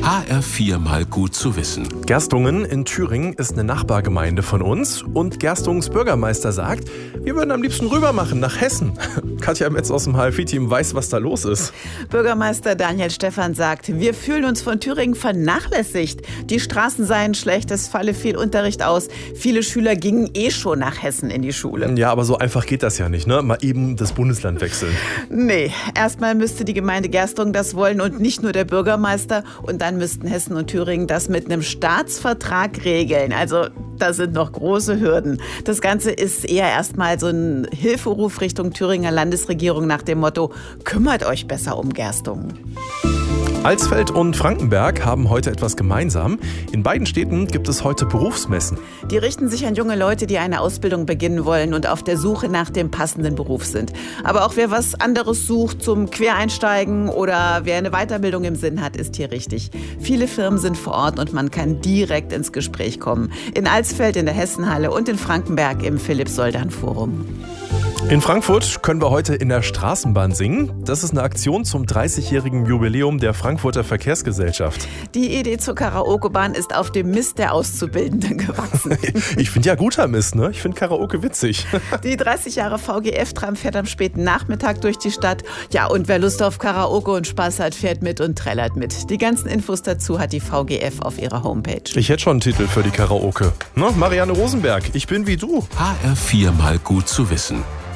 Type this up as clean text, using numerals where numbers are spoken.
HR4 mal gut zu wissen. Gerstungen in Thüringen ist eine Nachbargemeinde von uns und Gerstungens Bürgermeister sagt, wir würden am liebsten rüber machen nach Hessen. Katja Metz aus dem HFI-Team weiß, was da los ist. Bürgermeister Daniel Stephan sagt, wir fühlen uns von Thüringen vernachlässigt. Die Straßen seien schlecht, es falle viel Unterricht aus. Viele Schüler gingen schon nach Hessen in die Schule. Ja, aber so einfach geht das ja nicht, ne? Mal eben das Bundesland wechseln. Nee, erstmal müsste die Gemeinde Gerstungen das wollen und nicht nur der Bürgermeister. Und dann müssten Hessen und Thüringen das mit einem Staatsvertrag regeln. Also da sind noch große Hürden. Das Ganze ist eher erstmal so ein Hilferuf Richtung Thüringer Landesregierung nach dem Motto, kümmert euch besser um Gerstungen. Alsfeld und Frankenberg haben heute etwas gemeinsam. In beiden Städten gibt es heute Berufsmessen. Die richten sich an junge Leute, die eine Ausbildung beginnen wollen und auf der Suche nach dem passenden Beruf sind. Aber auch wer was anderes sucht zum Quereinsteigen oder wer eine Weiterbildung im Sinn hat, ist hier richtig. Viele Firmen sind vor Ort und man kann direkt ins Gespräch kommen. In Alsfeld in der Hessenhalle und in Frankenberg im Philipp-Soldan-Forum. In Frankfurt können wir heute in der Straßenbahn singen. Das ist eine Aktion zum 30-jährigen Jubiläum der Frankfurter Verkehrsgesellschaft. Die Idee zur Karaokebahn ist auf dem Mist der Auszubildenden gewachsen. Ich finde ja guter Mist, ne? Ich finde Karaoke witzig. Die 30 Jahre VGF-Tram fährt am späten Nachmittag durch die Stadt. Ja, und wer Lust auf Karaoke und Spaß hat, fährt mit und trällert mit. Die ganzen Infos dazu hat die VGF auf ihrer Homepage. Ich hätte schon einen Titel für die Karaoke. Ne? Marianne Rosenberg, ich bin wie du. HR4 mal gut zu wissen.